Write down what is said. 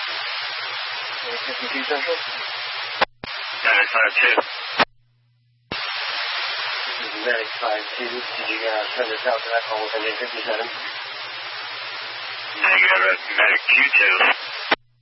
52 Central. Medic 5-2. This is Medic 5-2. Did you send us out to that call with an 857? Negative, Medic Q2.